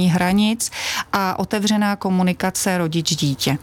respektování hranic a otevřená komunikace rodič-dítě.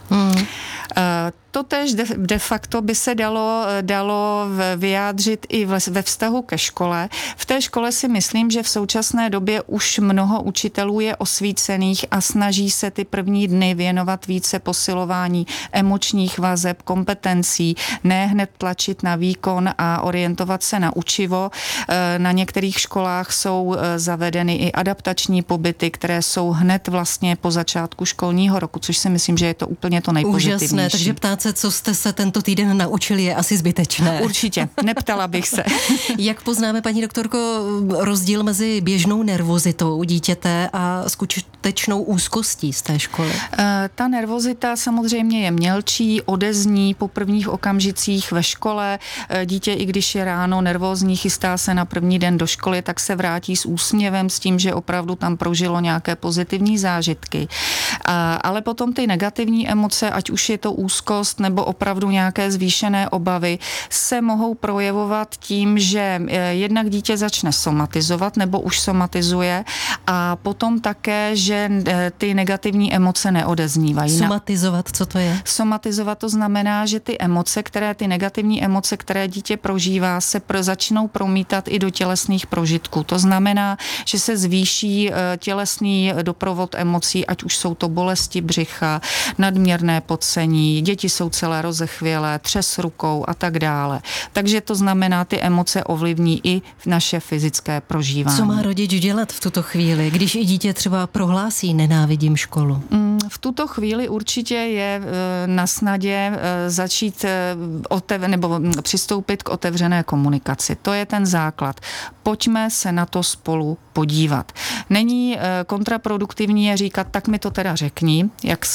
Totéž de facto by se dalo vyjádřit i ve vztahu ke škole. V té škole si myslím, že v současné době už mnoho učitelů je osvícených a snaží se ty první dny věnovat více posilování emočních vazeb, kompetencí, ne hned tlačit na výkon a orientovat se na učivo. Na některých školách jsou zavedeny i adaptační pobyty, které jsou hned vlastně po začátku školního roku, což si myslím, že je to úplně to nejpozitivnější. Úžasné, takže ptát se, co jste se tento týden naučili, je asi zbytečné. Určitě, neptala bych se. Jak poznáme, paní doktorko, rozdíl mezi běžnou nervozitou dítěte a skutečnou úzkostí z té školy? Ta nervozita samozřejmě je mělčí, odezní po prvních okamžicích ve škole. Dítě, i když je ráno nervózní, chystá se na první den do školy, tak se vrátí s úsměvem, s tím, že opravdu tam prožilo nějaké pozitivní zážitky. Ale potom ty negativní emoce, ať už je to úzkost nebo opravdu nějaké zvýšené obavy, se mohou projevovat tím, že jednak dítě začne somatizovat nebo už somatizuje a potom také, že ty negativní emoce neodeznívají. Somatizovat, co to je? Somatizovat to znamená, že ty negativní emoce, které dítě prožívá, se začnou promítat i do tělesných prožitků. To znamená, že se zvýší tělesný doprovod emocí, ať už jsou to bolesti břicha, nadměrné pocení, děti jsou celé rozechvělé, třes rukou a tak dále. Takže to znamená, ty emoce ovlivní i naše fyzické prožívání. Co má rodič dělat v tuto chvíli, když i dítě třeba prohlásí nenávidím školu? V tuto chvíli určitě je na snadě začít nebo přistoupit k otevřené komunikaci. To je ten základ. Pojďme se na to spolu podívat. Není kontraproduktivní je říkat, tak mi to teda řekni,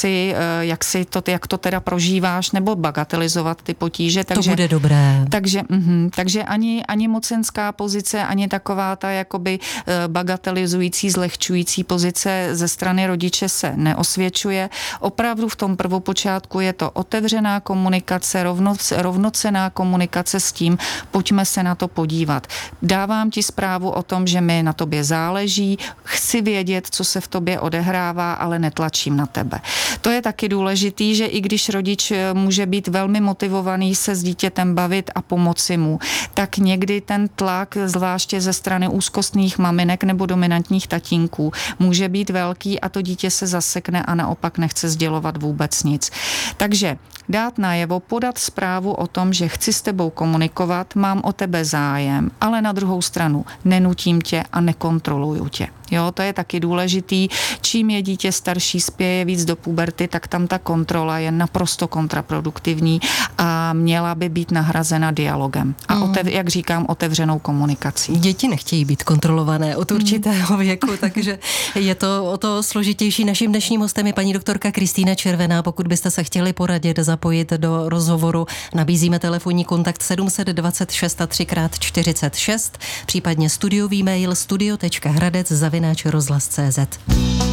jak to teda prožíváš, nebo bagatelizovat ty potíže. To bude dobré. Takže ani mocenská pozice, ani taková ta jakoby bagatelizující, zlehčující pozice ze strany rodiče se neosvědčuje. Opravdu v tom prvopočátku je to otevřená komunikace, rovnocenná komunikace s tím, pojďme se na to podívat. Dávám ti zprávu o tom, že mi na tobě záleží, chci vědět, co se v tobě odehrává, ale netlačím na tebe. To je taky důležitý, že i když rodič může být velmi motivovaný se s dítětem bavit a pomoci mu, tak někdy ten tlak, zvláště ze strany úzkostných maminek nebo dominantních tatínků, může být velký a to dítě se zasekne a naopak nechce sdělovat vůbec nic. Takže dát najevo, podat zprávu o tom, že chci s tebou komunikovat, mám o tebe zájem, ale na druhou stranu nenutím tě a nekontroluju tě. Jo, to je taky důležitý. Čím je dítě starší, spěje víc do puberty, tak tam ta kontrola je naprosto kontraproduktivní a měla by být nahrazena dialogem. A jak říkám, otevřenou komunikací. Děti nechtějí být kontrolované od určitého věku, takže je to o to složitější. Naším dnešním hostem je paní doktorka Kristýna Červená. Pokud byste se chtěli poradit, zapojit do rozhovoru, nabízíme telefonní kontakt 726 a 3x46, případně studiový mail studio.hradec@rozhlas.cz.